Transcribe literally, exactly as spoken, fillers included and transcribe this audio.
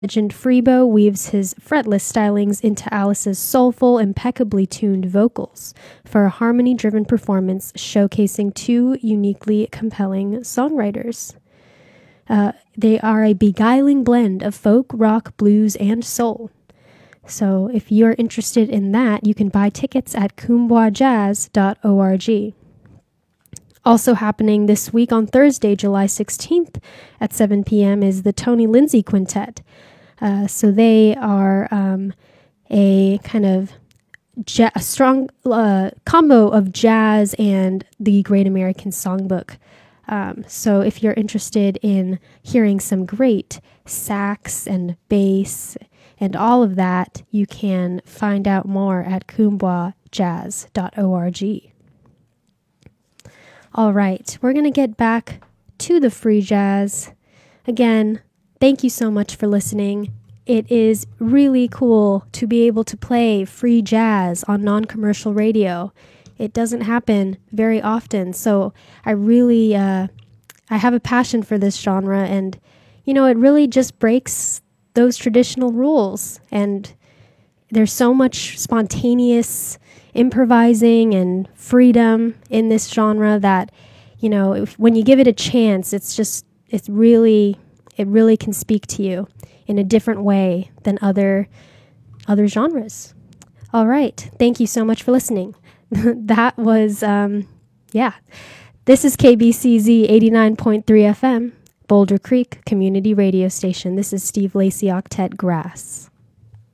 Legend Freebo weaves his fretless stylings into Alice's soulful, impeccably tuned vocals for a harmony-driven performance showcasing two uniquely compelling songwriters. Uh, they are a beguiling blend of folk, rock, blues, and soul. So if you're interested in that, you can buy tickets at coombois jazz dot org. Also happening this week on Thursday, July sixteenth at seven p.m. is the Tony Lindsay Quintet. Uh, so they are um, a kind of ja- a strong uh, combo of jazz and the Great American Songbook. Um, so if you're interested in hearing some great sax and bass and all of that, you can find out more at coombois jazz dot org. All right, we're going to get back to the free jazz. Again, thank you so much for listening. It is really cool to be able to play free jazz on non-commercial radio. It doesn't happen very often, so I really, uh, I have a passion for this genre, and, you know, it really just breaks those traditional rules, and there's so much spontaneous improvising and freedom in this genre that, you know, if, when you give it a chance, it's just, it's really, it really can speak to you in a different way than other, other genres. All right. Thank you so much for listening. That was, um, yeah. This is K B C Z eighty-nine point three F M, Boulder Creek Community Radio Station. This is Steve Lacy Octet Grass.